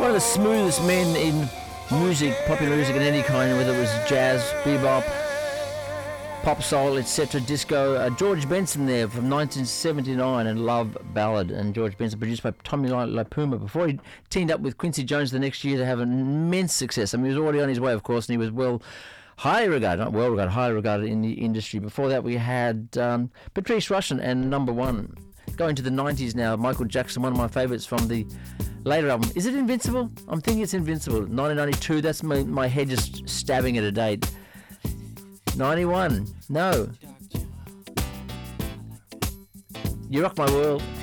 One of the smoothest men in music, popular music in any kind, whether it was jazz, bebop, pop soul, etc., disco. George Benson there from 1979 and Love Ballad. And George Benson produced by Tommy LaPuma before he teamed up with Quincy Jones the next year to have immense success. I mean, he was already on his way, of course, and he was highly regarded in the industry. Before that, we had Patrice Rushen and Number One. Going to the 90s now, Michael Jackson, one of my favourites from the later album. Is it Invincible? I'm thinking it's Invincible. 1992, that's my head just stabbing at a date. 91, no. You Rock My World.